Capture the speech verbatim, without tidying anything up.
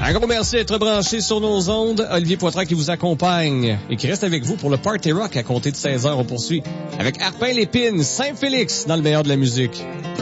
Un gros merci d'être branché sur nos ondes. Olivier Poitras qui vous accompagne et qui reste avec vous pour le Party Rock à compter de seize heures. On poursuit avec Arpin Lépine, Saint-Félix dans le meilleur de la musique.